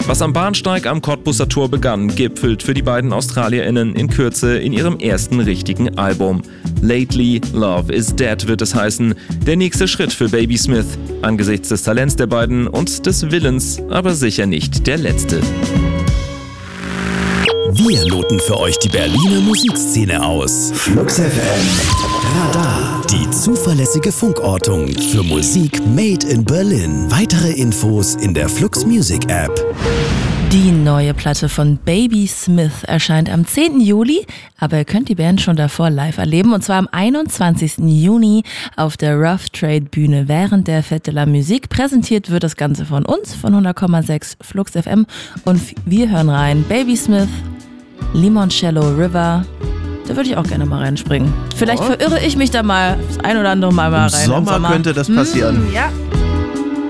Was am Bahnsteig am Cottbuser Tor begann, gipfelt für die beiden AustralierInnen in Kürze in ihrem ersten richtigen Album. Lately, Love is Dead wird es heißen. Der nächste Schritt für Baby Smith. Angesichts des Talents der beiden und des Willens, aber sicher nicht der letzte. Wir loten für euch die Berliner Musikszene aus. Flux FM Radar. Die zuverlässige Funkortung für Musik made in Berlin. Weitere Infos in der Flux Music App. Die neue Platte von Baby Smith erscheint am 10. Juli, aber ihr könnt die Band schon davor live erleben, und zwar am 21. Juni auf der Rough Trade Bühne während der Fête de la Musique. Präsentiert wird das Ganze von uns, von 100,6 Flux FM, und wir hören rein. Baby Smith, Limoncello River. Da würde ich auch gerne mal reinspringen. Vielleicht verirre ich mich da mal das ein oder andere Mal rein. Im Sommer könnte das passieren. Ja.